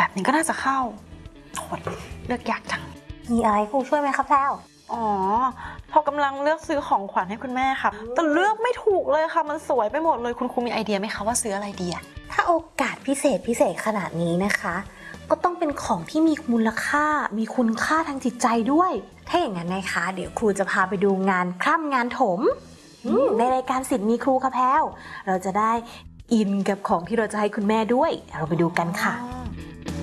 แบบนี้ก็น่าจะเข้าโหเลือกยากจังมีอะไรครูช่วยไหมคะแพรวอ๋อพอกำลังเลือกซื้อของขวัญให้คุณแม่ค่ะแต่เลือกไม่ถูกเลยค่ะมันสวยไปหมดเลยคุณครูมีไอเดียไหมคะว่าซื้ออะไรดีอะถ้าโอกาสพิเศษขนาดนี้นะคะก็ต้องเป็นของที่มีมูลค่ามีคุณค่าทางจิตใจด้วยถ้าอย่างนั้นนะคะเดี๋ยวครูจะพาไปดูงานคร่ำงานถมในรายการศิลป์มีครูค่ะแพรวเราจะได้อินกับของที่เราจะให้คุณแม่ด้วยเราไปดูกันค่ะ